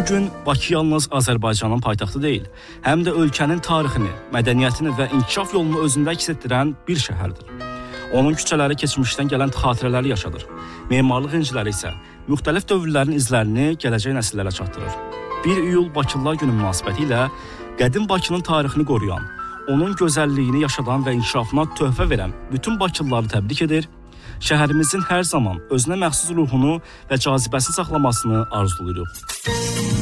Bugün Bakı yalnız Azərbaycanın paytaxtı deyil, həm də ölkənin tarixini, mədəniyyətini və inkişaf yolunu özündə əks etdirən bir şəhərdir. Onun küçələri keçmişdən gələn xatirələri yaşadır. Memarlıq inciləri isə müxtəlif dövrlərin izlərini gələcək nəsillərə çatdırır. 1 iyul Bakılılar Günü münasibəti ilə qədim Bakının tarixini qoruyan, onun gözəlliyini yaşadan və inkişafına töhfə verən bütün bakılıları təbrik edir, şəhərimizin hər zaman özünə məxsus ruhunu və cazibəsini saxlamasını arzulayırıq.